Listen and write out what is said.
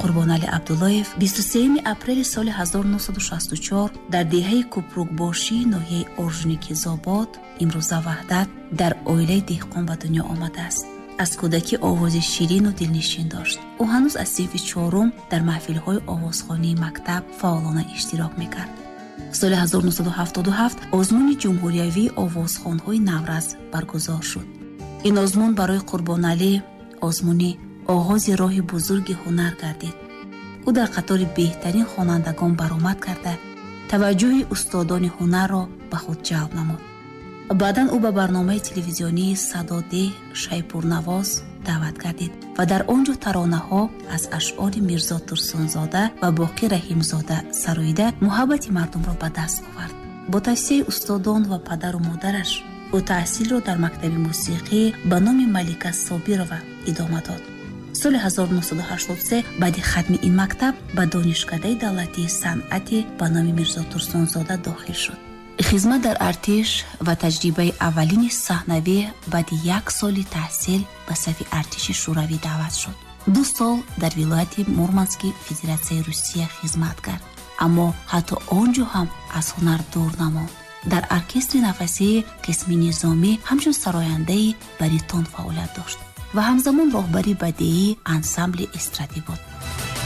Қурбонали Абдуллоев 23 апрели соли 1964 дар деҳаи Купрукбошии ноҳияи Оржуники Зобод, имрӯза Ваҳдат, дар оилаи деҳқон ба дунё омадааст. аз кӯдакӣ овози ширину дилнишин дошт. ӯ ҳанӯз аз синфи чорум дар маҳфилҳои овозхонии мактаб фаъолона иштирок мекард. соли 1977 озмуни ҷумҳуриявии овозхонҳои Навраз баргузор шуд. ин озмун барои Қурбоналӣ озмуни оғози роҳи бузурги ҳунар гардид. ӯ дар қатори беҳтарин хонандагон баромад карда, таваҷҷӯҳи устодони ҳунарро ба худ ҷалб намуд. баъдан ӯ ба барномаи телевизионии Садодеҳ Шайпурнавоз даъват гардид ва дар он ҷо таронаҳо аз ашъори Мирзо Турсунзода ва Боқӣ Раҳимзода сароида муҳаббати мардумро ба даст овард. бо тавсияи устодон ва падару модараш ӯ таҳсилро дар мактаби мусиқӣ ба номи Малика Собирова идома дод. соли 1983 баъди хатми ин мактаб ба донишкадаи давлатии санъати ба номи Мирзо Турсунзода дохил шуд. хизмат дар артиш ва таҷрибаи аввалини саҳнавӣ баъди 1 соли таҳсил ба сафи артиши шӯравӣ даъват шуд. 2 сол дар вилояти Мурмански Федератсияи Русия хизмат кард, аммо ҳатто он ҷо ҳам аз ҳунар дур намонд. дар оркестри нафасии қисми низомӣ ҳамчун сарояндаи баритон фаъолият дошт ва ҳамзамон роҳбари бадеии ансамбли эстрадӣ буд.